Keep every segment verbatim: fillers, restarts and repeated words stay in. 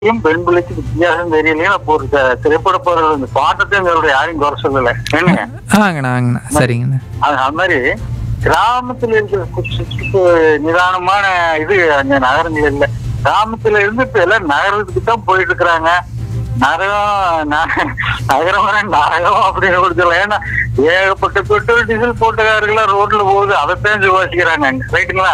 பெண் பிள்ளைக்கு வித்தியாசம் தெரியலையா அப்போ ஒரு த- திரைப்பட பாடல் இந்த பாட்டத்தை எங்களுடைய யாரையும் குறை சொல்லல என்னங்க ஆங்கண்ணா ஆங்கண்ணா சரிங்கண்ணா. அது அது மாதிரி கிராமத்துல இருக்கிற கு- சு- சு- நிதானமான இது அங்க நகரங்கள் இல்ல. கிராமத்துல இருந்து இப்ப எல்லாம் நகரத்துக்கு தான் போயிட்டு இருக்கிறாங்க. நகரம் ந- நகரம் வர நரகம் அப்படின்னு கொடுத்துல ஏன்னா ஏகப்பட்ட பெட்ரோல் டீசல் போட்ட காருக்கெல்லாம் ரோட்ல போகுது அதைத்தான் சுவாசிக்கிறாங்க அங்க ரைட்டுங்களா?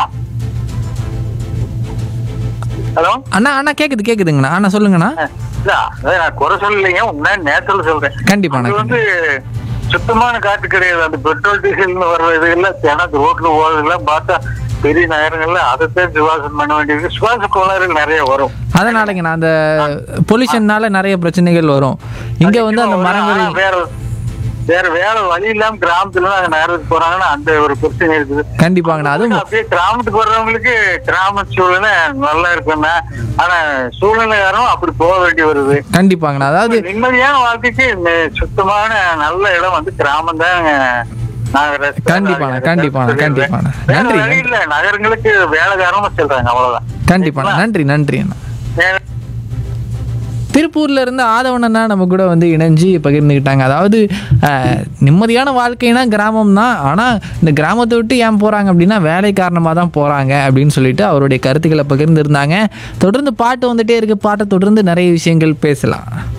ஹலோ அண்ணா அண்ணா கேக்குது கேக்குதுங்கண்ணா அண்ணா சொல்லுங்கண்ணா. இல்ல அதான் நான் குறை சொல்லலைங்க உண்மை நேரத்துல சொல்றேன். கண்டிப்பாண்ணா அது வந்து சுத்தமான காற்று கிடையாது. அந்த பெட்ரோல் டீசல் வர்ற இது எல்லாம் எனக்கு ரோட்ல போறதெல்லாம் பார்த்தா பெரிய நகரங்கள்ல அதைத்தான் சுவாசம் பண்ண வேண்டியது. சுவாச கோளாறுகள் நிறைய வரும். அதனாலங்கண்ணா அந்த பொல்யூஷன்னால நிறைய பிரச்சனைகள் வரும். இங்க வந்து அந்த மரங்கள் ஆனா வேற வேற வேற வழி இல்லாம கிராமத்துல அங்க நகரத்துக்கு போறாங்கன்னா அந்த ஒரு பிரச்சனை இருக்குது. கண்டிப்பாங்கண்ணா. அதுவும் அப்படியே கிராமத்துக்கு வர்றவங்களுக்கு கிராம சூழ்நிலை நல்லா இருக்குன்னா ஆனா சூழ்நிலையாரும் அப்படி போக வேண்டி வருது. கண்டிப்பாங்கண்ணா. அதாவது நிம்மதியான வாழ்க்கைக்கு இந்த சுத்தமான நல்ல இடம் வந்து கிராமம் தான். கண்டிப்பாண்ணா கண்டிப்பாண்ணா கண்டிப்பாண்ணா. நன்றி வழி இல்ல நகரங்களுக்கு வேலைக்காரமா சொல்றாங்க அவ்வளவுதான். கண்டிப்பாண்ணா. நன்றி நன்றி அண்ணா. வேற- திருப்பூர்ல இருந்து ஆதவனண்ணா நம்ம கூட வந்து இணைஞ்சு பகிர்ந்துக்கிட்டாங்க. அதாவது அஹ், நிம்மதியான வாழ்க்கைனா கிராமம் தான். ஆனால் இந்த கிராமத்தை விட்டு ஏன் போகிறாங்க அப்படின்னா வேலை காரணமாக தான் போகிறாங்க அப்படின்னு சொல்லிட்டு அவருடைய கருத்துக்களை பகிர்ந்துருந்தாங்க. தொடர்ந்து பாட்டு வந்துட்டே இருக்கு. பாட்டை தொடர்ந்து நிறைய விஷயங்கள் பேசலாம்.